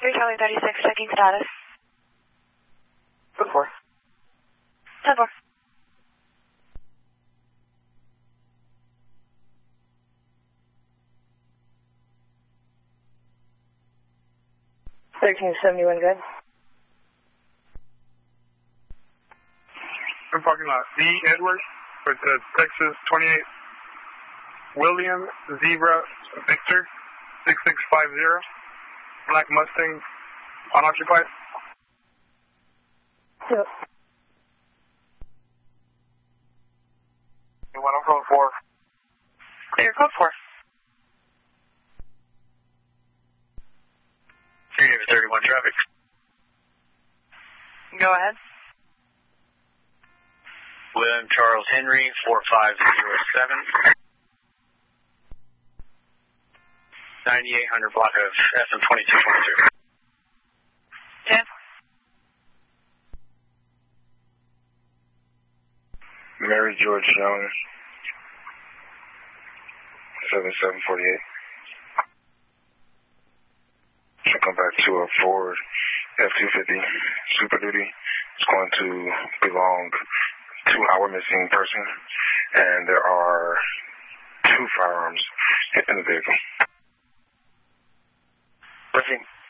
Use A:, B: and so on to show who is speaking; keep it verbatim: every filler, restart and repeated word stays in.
A: three Charlie thirty-six, checking status.
B: ten four.
A: ten four.
C: thirteen seventy-one, good.
D: In parking lot. D. Edwards with the Texas twenty-eight. William Zebra Victor six six five zero. Black Mustang unoccupied.
C: Yep.
B: one on code four.
A: Clear code four.
B: thirty-one traffic.
A: Go ahead.
B: William Charles Henry, four five zero seven. ninety-eight hundred block of S M twenty-two twenty-two.
A: ten.
D: Mary George Jones, seven seven forty-eight. Should come back to a Ford F two fifty Super Duty. It's going to belong to our missing person, and there are two firearms in the vehicle.
B: Proceed.